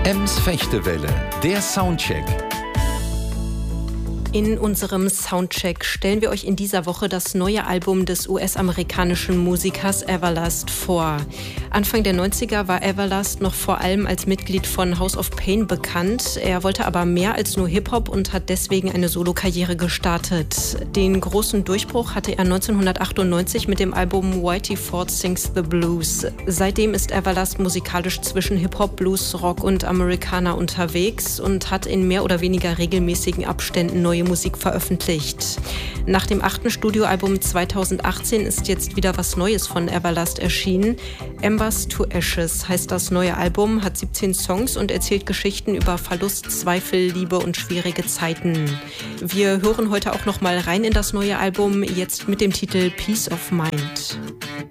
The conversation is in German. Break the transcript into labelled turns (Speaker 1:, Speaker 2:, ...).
Speaker 1: Ems Fechtewelle, der Soundcheck.
Speaker 2: In unserem Soundcheck stellen wir euch in dieser Woche das neue Album des US-amerikanischen Musikers Everlast vor. Anfang der 90er war Everlast noch vor allem als Mitglied von House of Pain bekannt. Er wollte aber mehr als nur Hip-Hop und hat deswegen eine Solokarriere gestartet. Den großen Durchbruch hatte er 1998 mit dem Album Whitey Ford Sings the Blues. Seitdem ist Everlast musikalisch zwischen Hip-Hop, Blues, Rock und Americana unterwegs und hat in mehr oder weniger regelmäßigen Abständen neue Musik veröffentlicht. Nach dem 8. Studioalbum 2018 ist jetzt wieder was Neues von Everlast erschienen. Embers to Ashes heißt das neue Album, hat 17 Songs und erzählt Geschichten über Verlust, Zweifel, Liebe und schwierige Zeiten. Wir hören heute auch noch mal rein in das neue Album, jetzt mit dem Titel Peace of Mind.